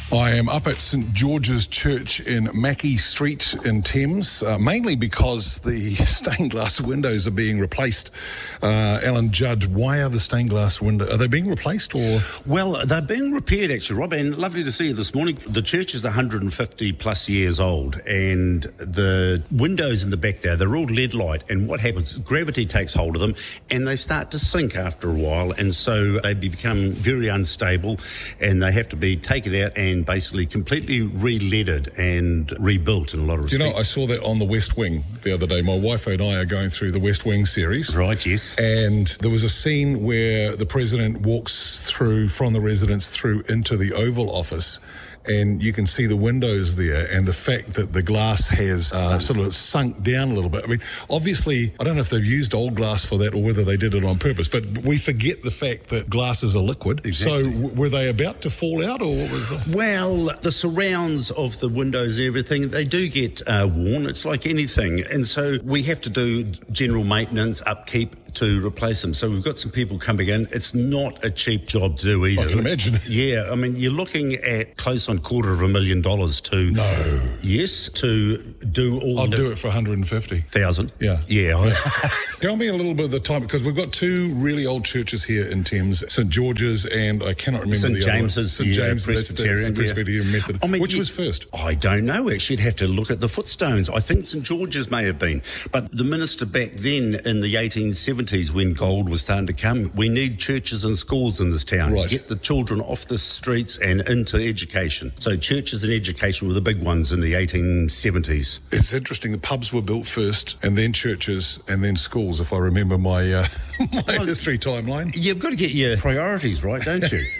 I am up at St George's Church in Mackey Street in Thames, mainly because the stained glass windows are being replaced. Alan Judd, why are the stained glass windows, are they being replaced or? Well, they're being repaired actually, Rob, and lovely to see you this morning. The church is 150 plus years old, and the windows in the back there, they're all lead light, and what happens, gravity takes hold of them and they start to sink after a while, and so they become very unstable and they have to be taken out and basically completely re-leaded and rebuilt in a lot of respects. You know, I saw that on the West Wing the other day. My wife and I are going through the West Wing series. Right, yes. And there was a scene where the president walks through from the residence through into the Oval Office, and you can see the windows there and the fact that the glass has sort of sunk down a little bit. I mean, obviously, I don't know if they've used old glass for that or whether they did it on purpose, but we forget the fact that glass is a liquid. Exactly. So were they about to fall out, or what was that? Well, the surrounds of the windows and everything, they do get worn. It's like anything. And so we have to do general maintenance, upkeep to replace them. So we've got some people coming in. It's not a cheap job to do either. I can imagine. Yeah, I mean, you're looking at close on $250,000 to... No. Yes, to do all... I'll do it for 150,000. Yeah. Yeah. Tell me a little bit of the time, because we've got two really old churches here in Thames, St George's and I cannot remember St. the other one. James's, St. James, Presbyterian. that's the Presbyterian method. I mean, which was first? I don't know, actually. You'd have to look at the footstones. I think St. George's may have been. But the minister back then in the 1870s, when gold was starting to come, we need churches and schools in this town. Right. Get the children off the streets and into education. So churches and education were the big ones in the 1870s. It's interesting. The pubs were built first, and then churches, and then schools, if I remember my history timeline. You've got to get your priorities right, don't you?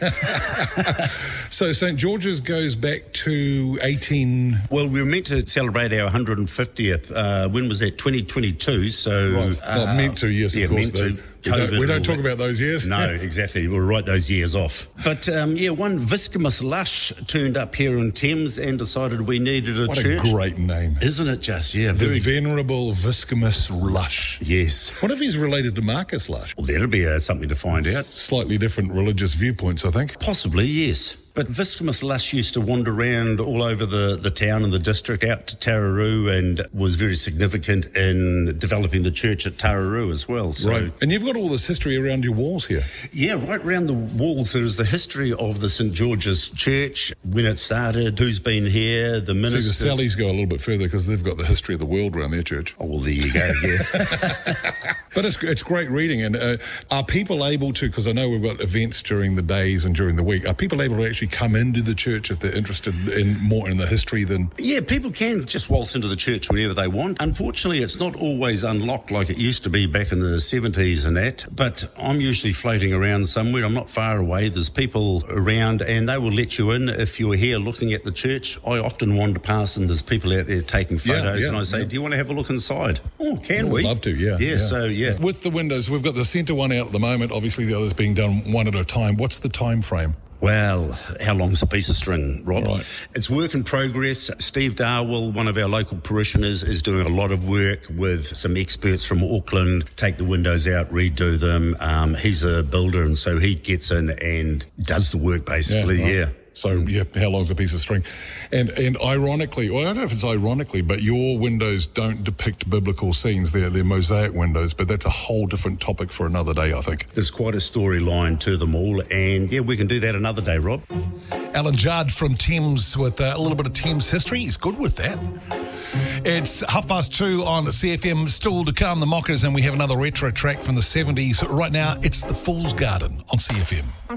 So St. George's goes back to 18... Well, we were meant to celebrate our 150th. When was that? 2022. So... Right. Not meant to, yes, of course. Meant to. We don't talk about those years. No, exactly. We'll write those years off. But, one Viscamus Lush turned up here in Thames and decided we needed a church. What a great name. Isn't it just? Yeah. The Venerable Viscamus Lush. Yes. What if he's related to Marcus Lush? Well, that'll be something to find out. Slightly different religious viewpoints, I think. Possibly, yes. But Viscamus Lush used to wander around all over the town and the district out to Tararoo, and was very significant in developing the church at Tararoo as well. So, right. And you've got all this history around your walls here. Yeah, right around the walls there's the history of the St. George's Church, when it started, who's been here, the ministers. See, the Sallies go a little bit further because they've got the history of the world around their church. Oh, well, there you go, yeah. But it's great reading. And are people able to, because I know we've got events during the days and during the week, are people able to actually come into the church if they're interested in more in the history than... Yeah, people can just waltz into the church whenever they want. Unfortunately, it's not always unlocked like it used to be back in the 70s and that, but I'm usually floating around somewhere. I'm not far away. There's people around and they will let you in if you're here looking at the church. I often wander past and there's people out there taking photos and I say, do you want to have a look inside? Oh, can we? I'd love to, yeah. So, yeah. With the windows, we've got the centre one out at the moment. Obviously, the others being done one at a time. What's the time frame? Well, how long's a piece of string, Rob? Right. It's work in progress. Steve Darwell, one of our local parishioners, is doing a lot of work with some experts from Auckland, take the windows out, redo them. He's a builder, and so he gets in and does the work, basically, yeah. So, how long's a piece of string? And ironically, well, I don't know if it's ironically, but your windows don't depict biblical scenes. They're mosaic windows, but that's a whole different topic for another day, I think. There's quite a storyline to them all, and, we can do that another day, Rob. Alan Judd from Thames with a little bit of Thames history. He's good with that. It's 2:30 on CFM. Still to come, the Mockers, and we have another retro track from the 70s. Right now, it's The Fool's Garden on CFM.